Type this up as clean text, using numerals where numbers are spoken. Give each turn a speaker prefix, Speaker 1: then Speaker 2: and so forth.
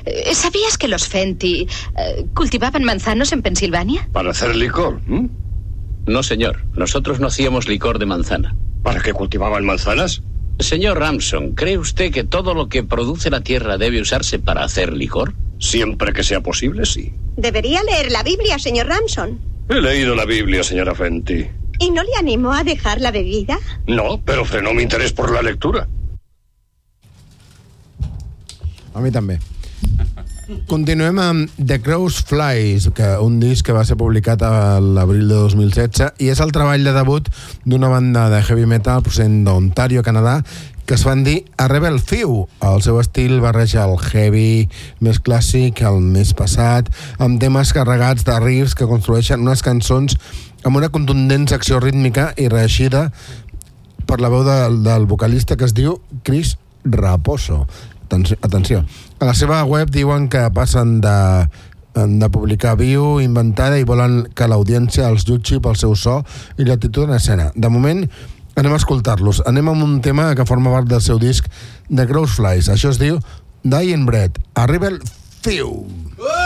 Speaker 1: ¿Sabías que los Fenty cultivaban manzanos en Pensilvania?
Speaker 2: ¿Para hacer licor?
Speaker 3: No, señor. Nosotros no hacíamos licor de manzana.
Speaker 2: ¿Para qué cultivaban manzanas?
Speaker 3: Señor Ramson, ¿cree usted que todo lo que produce la tierra debe usarse para hacer licor?
Speaker 2: Siempre que sea posible, sí.
Speaker 4: Debería leer la Biblia, señor Ramson.
Speaker 2: He leído la Biblia, señora Fenty.
Speaker 4: ¿Y no le animó a dejar la bebida?
Speaker 2: No, pero frenó mi interés por la lectura.
Speaker 5: A mi també. Continuem amb The Crow's Flies, un disc que va ser publicat a l'abril de 2016 i és el treball de debut d'una banda de heavy metal procedent d'Ontario, Canadà, que es van dir A Rebel Few. El seu estil barreja el heavy més clàssic, el més passat, amb temes carregats de riffs que construeixen unes cançons amb una contundent secció rítmica i reeixida per la veu del vocalista que es diu Chris Raposo. Atenció. A la seva web diuen que passen de publicar viu, inventada, i volen que l'audiència els jutgi pel seu so i l'actitud en escena. De moment, anem a escoltar-los. Anem amb un tema que forma part del seu disc The Crow's Flies. Això es diu Dying Bread, A Rebel Few.